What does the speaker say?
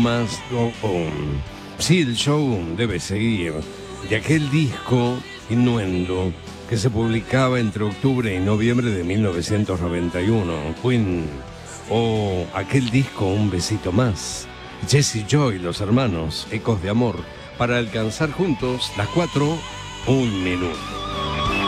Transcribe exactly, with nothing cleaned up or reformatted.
más, o, o, sí, el show debe seguir. De aquel disco Innuendo que se publicaba entre octubre y noviembre de mil novecientos noventa y uno, Queen, o aquel disco Un besito más, Jesse Joy, los hermanos, Ecos de amor, para alcanzar juntos las cuatro, un minuto.